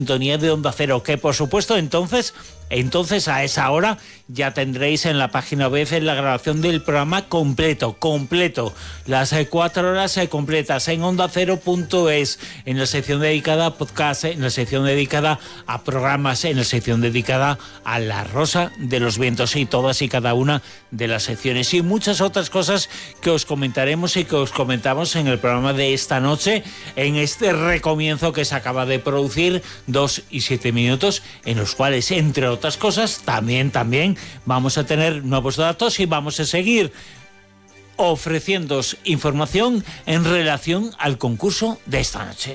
sintonía de Onda Cero, que por supuesto entonces a esa hora ya tendréis en la página web la grabación del programa completo, las 4 horas completas en ondacero.es, en la sección dedicada a podcast, en la sección dedicada a programas, en la sección dedicada a La Rosa de los Vientos y todas y cada una de las secciones y muchas otras cosas que os comentaremos y que os comentamos en el programa de esta noche, en este recomienzo que se acaba de producir, 2 y 7 minutos, en los cuales, entre otras cosas, también vamos a tener nuevos datos y vamos a seguir ofreciéndoos información en relación al concurso de esta noche.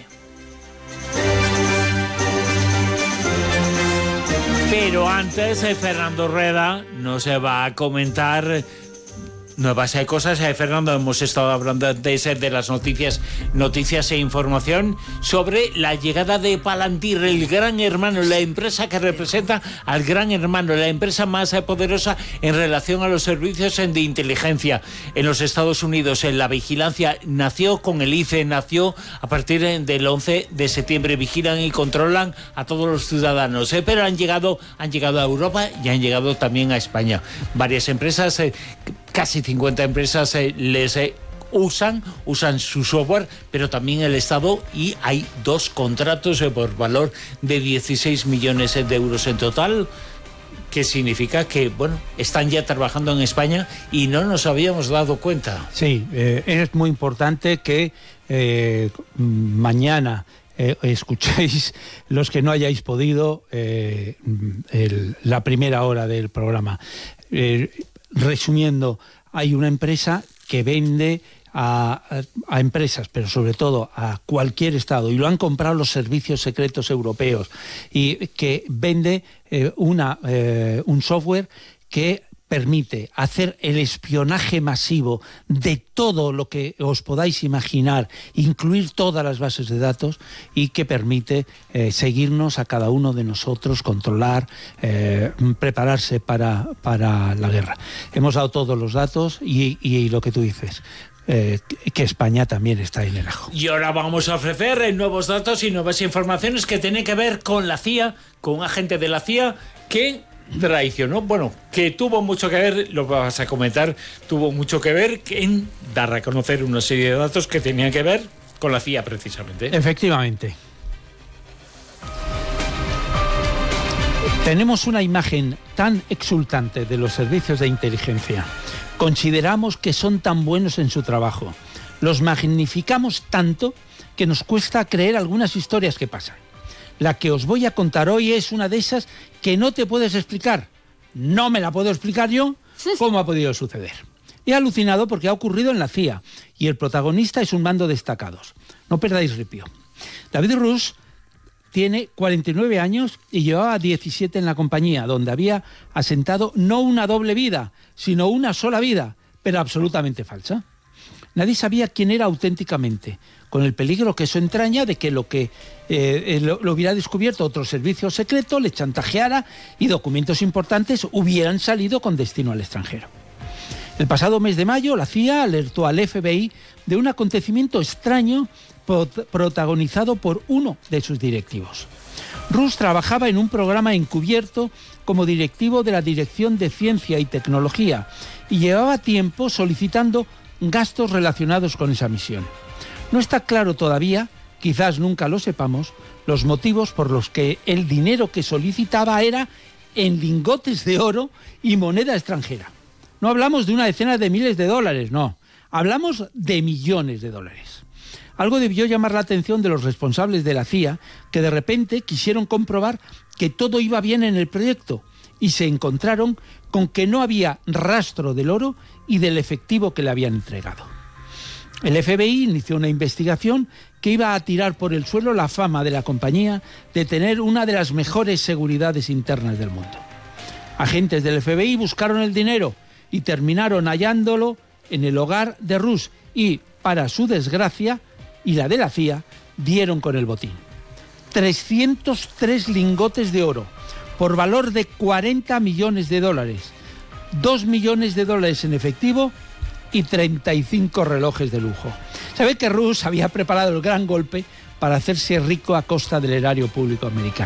Pero antes, Fernando Rueda nos va a comentar nuevas cosas. Fernando, hemos estado hablando de las noticias e información sobre la llegada de Palantir, el Gran Hermano, la empresa que representa al Gran Hermano, la empresa más poderosa en relación a los servicios de inteligencia en los Estados Unidos. La vigilancia nació con el ICE, nació a partir del 11 de septiembre. Vigilan y controlan a todos los ciudadanos, pero han llegado a Europa y han llegado también a España. Varias empresas, casi 50 empresas usan su software, pero también el Estado, y hay 2 contratos por valor de 16 millones de euros en total, que significa que, están ya trabajando en España y no nos habíamos dado cuenta. Sí, es muy importante que mañana escuchéis, los que no hayáis podido, la primera hora del programa. Resumiendo, hay una empresa que vende a empresas, pero sobre todo a cualquier Estado, y lo han comprado los servicios secretos europeos, y que vende un software que permite hacer el espionaje masivo de todo lo que os podáis imaginar, incluir todas las bases de datos, y que permite seguirnos a cada uno de nosotros, controlar, prepararse para la guerra. Hemos dado todos los datos y lo que tú dices, que España también está en el ajo. Y ahora vamos a ofrecer nuevos datos y nuevas informaciones que tienen que ver con la CIA, con un agente de la CIA que traicionó, que tuvo mucho que ver, lo vas a comentar, tuvo mucho que ver en dar a conocer una serie de datos que tenían que ver con la CIA precisamente. Efectivamente. Tenemos una imagen tan exultante de los servicios de inteligencia. Consideramos que son tan buenos en su trabajo. Los magnificamos tanto que nos cuesta creer algunas historias que pasan. La que os voy a contar hoy es una de esas que no te puedes explicar. No me la puedo explicar yo cómo ha podido suceder. He alucinado porque ha ocurrido en la CIA y el protagonista es un mando destacados. No perdáis ripio. David Rus tiene 49 años y llevaba 17 en la compañía, donde había asentado no una doble vida, sino una sola vida, pero absolutamente falsa. Nadie sabía quién era auténticamente, con el peligro que eso entraña de que lo hubiera descubierto otro servicio secreto, le chantajeara y documentos importantes hubieran salido con destino al extranjero. El pasado mes de mayo, la CIA alertó al FBI de un acontecimiento extraño protagonizado por uno de sus directivos. Rus trabajaba en un programa encubierto como directivo de la Dirección de Ciencia y Tecnología y llevaba tiempo solicitando gastos relacionados con esa misión. No está claro todavía, quizás nunca lo sepamos, los motivos por los que el dinero que solicitaba era en lingotes de oro y moneda extranjera. No hablamos de una decena de miles de dólares, no. Hablamos de millones de dólares. Algo debió llamar la atención de los responsables de la CIA, que de repente quisieron comprobar que todo iba bien en el proyecto y se encontraron con que no había rastro del oro y del efectivo que le habían entregado. El FBI inició una investigación que iba a tirar por el suelo la fama de la compañía de tener una de las mejores seguridades internas del mundo. Agentes del FBI buscaron el dinero y terminaron hallándolo en el hogar de Rus y, para su desgracia y la de la CIA, dieron con el botín. 303 lingotes de oro por valor de 40 millones de dólares, 2 millones de dólares en efectivo y 35 relojes de lujo. Se ve que Rus había preparado el gran golpe para hacerse rico a costa del erario público americano.